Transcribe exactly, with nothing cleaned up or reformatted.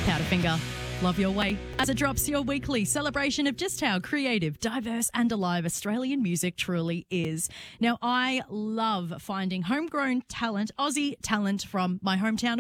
Powderfinger, Love Your Way, as it drops your weekly celebration of just how creative, diverse and alive Australian music truly is. Now, I love finding homegrown talent, Aussie talent from my hometown